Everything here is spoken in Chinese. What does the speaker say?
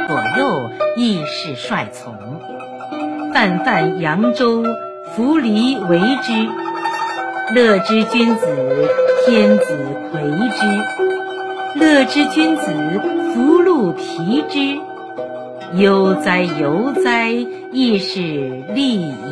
左右亦是率从。泛泛扬州，扶离为之。乐之君子，天子睽之；乐之君子，福禄皮之。悠哉悠哉，亦是利矣。